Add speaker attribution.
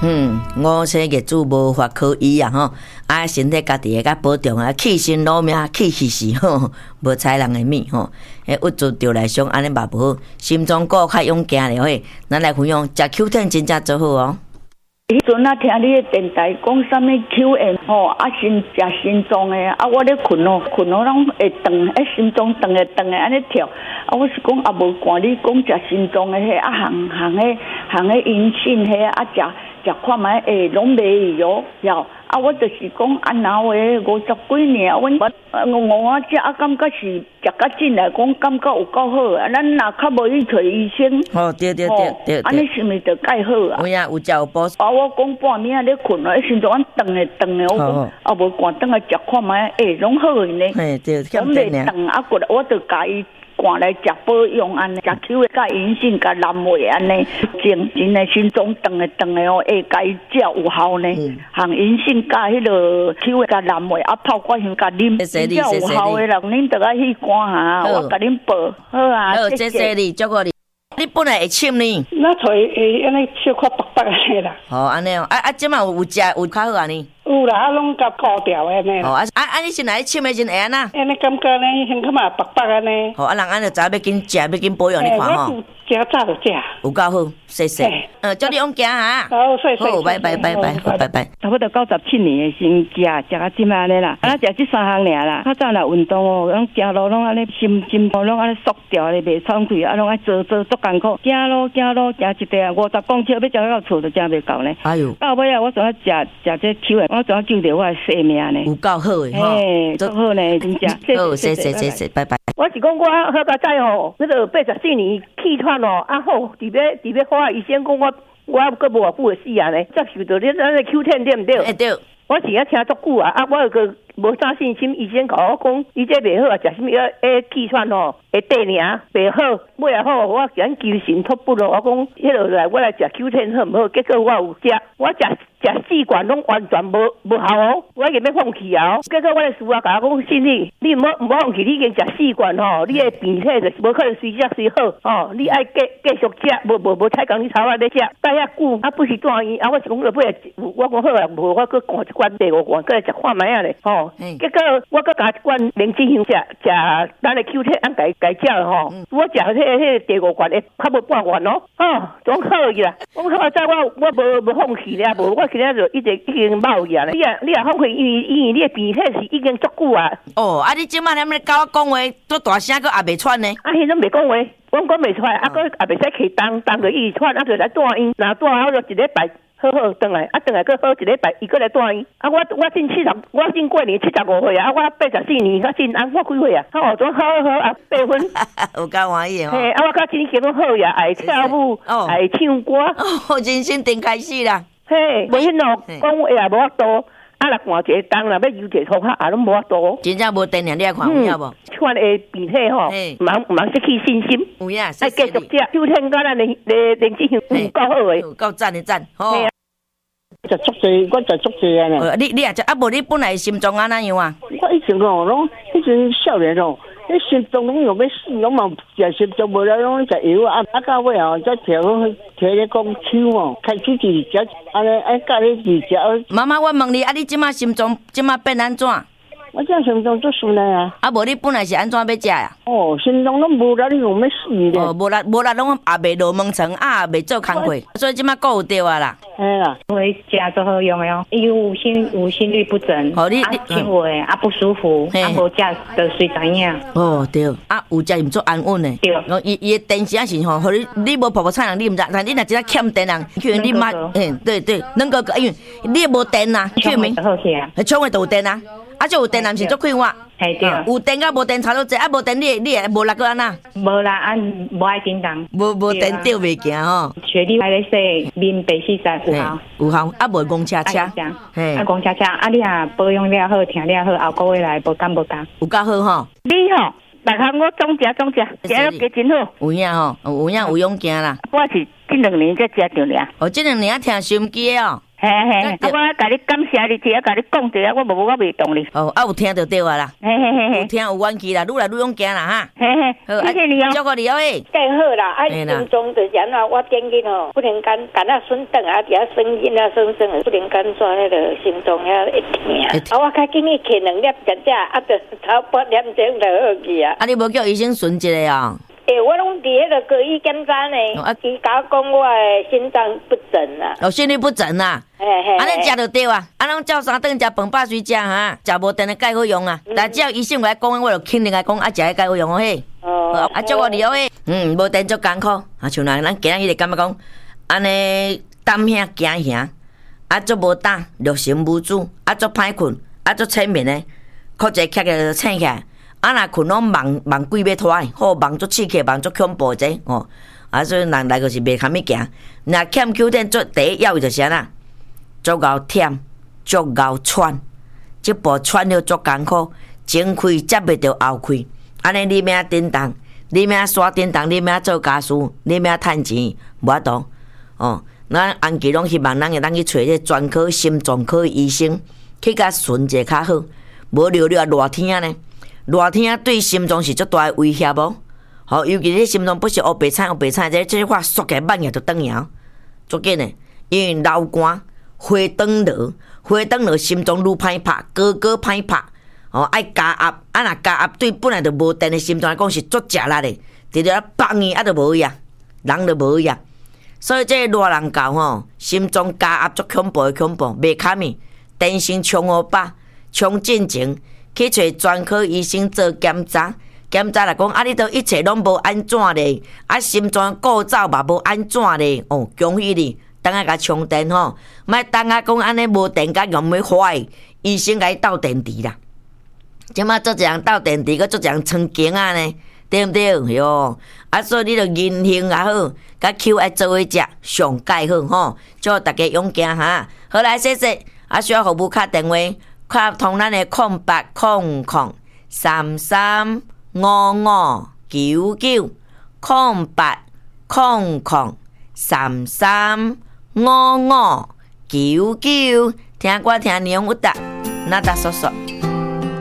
Speaker 1: 五星月主无法可依啊吼，啊身体家己会较保重啊，气身老命，气气势吼，无踩人的面吼，迄物质着来上安尼嘛无好，心脏骨较勇敢了嘿，咱来分享食 Q10 真正做好哦。
Speaker 2: 迄阵啊，听你的电台讲啥物 QM 吼，啊心食心脏的，啊我咧困拢会长，心脏长的安尼跳，啊我是讲啊无看你讲食心脏的迄啊行的阴性迄啊食看卖拢袂有了。啊，我就是讲啊，哪位50几年，我食啊，感觉是食较紧来讲，感觉有够好啊。咱若较无去找医生，对，安尼是咪就介好啊？
Speaker 1: 有啊，有食有补。
Speaker 2: 啊，我讲半暝啊咧困啊，心脏长的，我讲啊无赶转来食看卖，拢好个呢。
Speaker 1: 嘿，对，
Speaker 2: 拢袂长啊，过来我就甲伊。赶来食保养安尼，食口的甲银杏甲蓝莓安尼，真的心脏长的哦，会甲伊食有效呢。含银杏甲迄落口的甲蓝莓啊，泡过先甲啉，真正有效的人，恁得爱去赶下，我甲恁报好啊。
Speaker 1: 好，谢谢你，祝贺你。你本来会深呢？
Speaker 3: 那才会安尼小可白白安尼啦。
Speaker 1: 哦，安尼哦，即嘛有食有较好安尼。
Speaker 3: 有啦，拢甲高调安尼。
Speaker 1: 哦，你先来深的真会安那？
Speaker 3: 安尼感觉呢，胸口嘛白白安尼。
Speaker 1: 哦，人安就知要紧食，要紧保养，你看吼。
Speaker 3: 食早就食。
Speaker 1: 有够好，谢谢。祝你往行哈。
Speaker 3: 好，谢谢。
Speaker 1: 好，拜拜。
Speaker 4: 差不多97年的先食啊即嘛安尼啦，食这3项尔啦。较早若运动哦，拢走路拢安尼心拢安尼缩掉咧，袂喘气，拢爱做足艰苦。走路行一地啊50公尺，要走到厝就真袂够呢。
Speaker 1: 哎呦！
Speaker 4: 到尾啊，我总要食这口的，我总要救着我的性命呢。
Speaker 1: 有够好诶吼！
Speaker 4: 足好呢，真正。
Speaker 1: 好，谢谢，拜拜。
Speaker 5: 我是讲我好佳仔吼，那个84年气喘哦，啊好，伫要花医生讲我搁无偌久会死啊呢，接受到你咱个 Q10对毋对？
Speaker 1: 对。
Speaker 5: 我是啊听足久啊，我有个无啥信心，医生甲我讲，你这袂好啊，食什么气喘吼，会地尔袂好，尾啊好，我讲求神托不咯，我讲迄落来我来食 Q10 好毋好？结果我有食，我食4罐拢完全无效哦，我已经要放弃啊！结果我的师父甲我讲，信你唔好放弃，你已经食4罐吼，你的病体就是无可能随食随好哦，你爱继续食，无太讲你头啊咧食，待遐久啊不是住院啊，我是讲落尾我讲好啊，无我搁灌一罐第5罐，搁来食看卖啊咧吼。结果我搁加一罐灵芝香食咱的 Q10 按改食吼，我食迄第5罐的较无半罐咯，总好去啦。我好在我无放弃咧，无我。今仔就已经冒去啊！你也放弃，因为你的鼻涕是已经足久啊。
Speaker 1: 哦，你即摆踮咧甲我讲话，都大声个也袂喘呢。
Speaker 5: 迄种袂讲话，我讲袂出来，搁也袂使起当个伊喘，就来住院。若住好就1礼拜好转来，转来搁好1礼拜，伊搁来住院。我进过年75岁啊，我84年较进我几岁啊？好总好啊，8分。
Speaker 1: 有够欢喜哦！
Speaker 5: 嘿，我较真经拢好呀，爱跳舞，爱唱歌，
Speaker 1: 人生顶开始啦。
Speaker 5: 嘿，无迄咯，讲话也无法度，啊，若寒一个冬，若要游一个涂骹，也拢无法度。
Speaker 1: 真正无电了，你也看有影无？
Speaker 5: 喘的鼻涕吼，茫失去信心。
Speaker 1: 有影，
Speaker 5: 爱继续食，Q10甲咱灵芝香够好诶，
Speaker 1: 够赞的赞，好。
Speaker 3: 食足济，我食足济啊呢。
Speaker 1: 你也食，无你本来心脏安怎样啊？
Speaker 3: 我以前哦，拢以前少年哦。迄心脏拢要死，拢嘛食心脏无了，拢食药啊！到尾哦，再调咧讲手哦，开始治疗，安尼教你治疗。
Speaker 1: 妈妈，我问你，你即马心脏变安怎？
Speaker 3: 我这心脏足顺啊！
Speaker 1: 无你本来是安怎要食呀？
Speaker 3: 哦，心脏拢无力，你用要死咧。
Speaker 1: 哦，无力拢也袂落门床，也袂做工课，所以即马顾有着啊啦。
Speaker 3: 嘿啦，
Speaker 6: 会食做好用的哦，伊有心律不整，轻微不舒服，无食就随知影。
Speaker 1: 哦对，有食毋做安稳的。
Speaker 6: 对，
Speaker 1: 伊的电是吼，互你无泡菜人你毋知，但你若真正欠电人，去你妈，对，能够因为你无电啊，去明，创的都有电啊。就有电，是足快活。
Speaker 6: 系对。
Speaker 1: 有电甲无电差多济，无电你会无力个安那？
Speaker 6: 无啦，无爱叮当。
Speaker 1: 无电吊袂行吼。
Speaker 6: 学你来咧说，啉白细沙有效。
Speaker 1: 有效，无公车。
Speaker 6: 嘿。公车，你也保养了好，听了好，后个月来无干。
Speaker 1: 有够好吼。
Speaker 5: 你吼，大项我总食，食了加真好。
Speaker 1: 有影吼，有影有勇行啦。
Speaker 5: 我是这2年才食着俩。
Speaker 1: 这2年听收音机的哦。
Speaker 5: 嘿嘿，我甲你感谢你，只甲你讲一下，我我袂动你。
Speaker 1: 哦，有听就对啊啦。
Speaker 5: 嘿嘿嘿，
Speaker 1: 有听有元气啦，愈来愈勇敢啦哈。
Speaker 5: 嘿嘿，谢谢你哦。
Speaker 1: 祝福你哦诶。
Speaker 6: 更好啦，心中的人啊，我点紧哦，不能干孙等啊，底下声音啊，声不能干抓那个心中遐一疼。我较紧去摕2粒食，就差8点钟就好去啊。
Speaker 1: 你无叫医生巡一下啊？
Speaker 6: 我拢伫迄个高医检查呢，伊甲我讲我的心脏不整啊。
Speaker 1: 心律不整啊。安尼食就对啊，拢照3顿食饭饱水食哈，食无定的钙好用啊。但只要医生来讲，我就肯定来讲，食的钙好用哦嘿。祝福你哦嘿。无定足艰苦，像咱今日迄个感觉讲，安尼担遐惊遐，足无胆，六神无主，足歹困，足浅眠的，靠一刻就醒起来。若困拢梦鬼要拖的，好梦足刺激，梦足恐怖者哦。所以人来就是袂堪物行。若欠秋天做第一要义就是安那，足够忝，足够喘，即步喘了足艰苦，前开接袂着后开。安尼你命叮当，你命刷叮当，你命做家事，你命趁钱，无法度哦。咱安期拢希望咱会当去找迄专科心脏科医生，去甲巡者较好。无聊啊，热天呢？热天对心脏是足大的威胁无？好，尤其是心脏不是黑白菜，这话缩起来慢眼就断摇，足紧的。因为流汗、花长落，心脏愈歹拍，高歹拍。爱加压，若加压对本来就无电的心脏来讲是足食力的，直直放伊就无呀，人就无呀。所以这热人教心脏加压足恐怖，袂堪咪，电心冲500，冲进前。去找专科医生做检查来讲，你都一切拢无安怎咧？心脏构造嘛无安怎咧？恭喜你，等下甲充电吼，莫等下讲安尼无电甲用要坏，医生甲伊斗电池啦。即马做一人斗电池，佮做一人穿经啊呢，对毋对？哟，所以你着人性也好，甲口爱做伙食，上介好吼，祝大家勇敢哈。好来，谢谢，需要服务卡电话。卡通咱的0800335599，0800335599，听歌听年有达，那达说说。